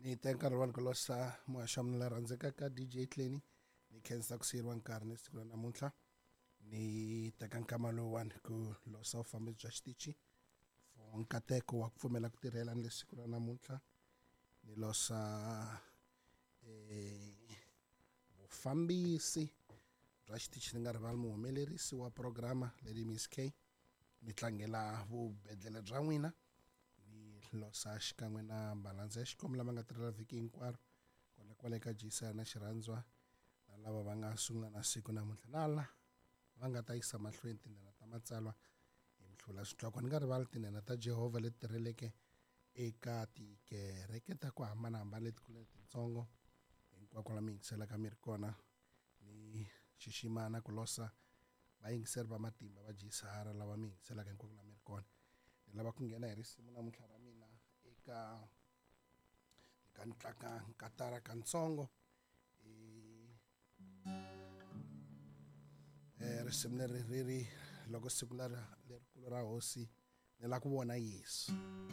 Ni teka nkarhi ku losa muhaxamni la rhandzeka ka DJ Tleni ni khensa ku siyeriwa nkarhi ni siku ra namuntlha ni teka nkama lowuwani ku losa vufambisi bya xitichi for nkateko wa ku pfumela ku tirhela ni le siku ra namuntlha ni losa vufambisi bya xitichi ni nga rivali muhumelerisi wa programa Lady Miss K ni tlangela vubedlele bya n'wina ni losa xikan'we na balansi ya xikomu lama nga tirhela vhiki hinkwaro kwale ka Jesaya na xirhandzwa na lava va nga sungula na siku namuntlha na la va nga ta yisa mahlweni tindlela ta matsalwa hi mhlula switlhoko ni nga rivali tindlela ta Jehovah leti tirheleke eka tikereke ta ku hambanahambana letikulu letitsongo hinkwako la mi yingiselaka mi ri kona ni xiximana ku losa vayingiseri va matimba va Jesaya lava mi yingiselaka hinkwako la mi ri kona ni lava ku nghena hi risimu namuntlha ra mina eka ni tlanga nkatara kantsongo risimu leri loko siku lerikulu ra hosi ni la ku vona Yesu.